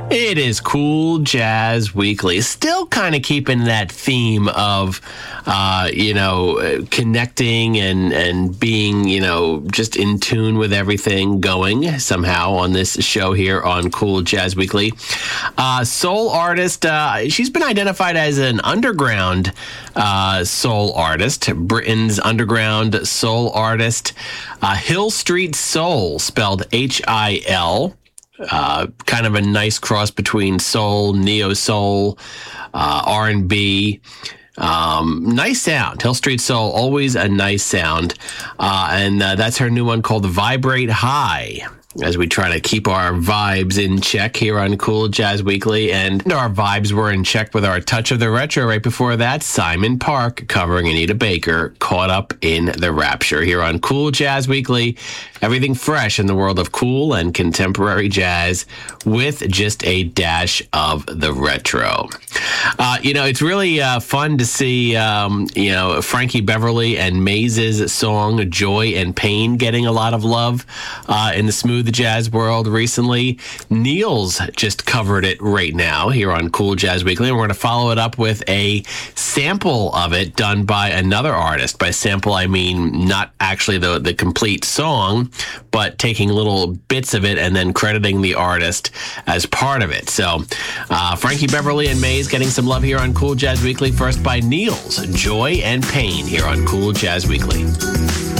It is Cool Jazz Weekly. Still kind of keeping that theme of, connecting and being, just in tune with everything going somehow on this show here on Cool Jazz Weekly. Soul artist, she's been identified as an underground soul artist, Britain's underground soul artist, Hill Street Soul, spelled H-I-L. Kind of a nice cross between soul, neo-soul, R&B. Nice sound. Hill Street Soul, always a nice sound. And that's her new one called Vibrate High, as we try to keep our vibes in check here on Cool Jazz Weekly. And our vibes were in check with our Touch of the Retro right before that. Simon Park covering Anita Baker, Caught Up in the Rapture here on Cool Jazz Weekly. Everything fresh in the world of cool and contemporary jazz with just a dash of the retro. It's really fun to see, Frankie Beverly and Maze's song Joy and Pain getting a lot of love in the smooth jazz world recently. Neil's just covered it right now here on Cool Jazz Weekly, and we're going to follow it up with a sample of it done by another artist. By sample, I mean not actually the complete song, but taking little bits of it and then crediting the artist as part of it. So Frankie Beverly and Maze getting some love here on Cool Jazz Weekly. First by Neil's Joy and Pain here on Cool Jazz Weekly.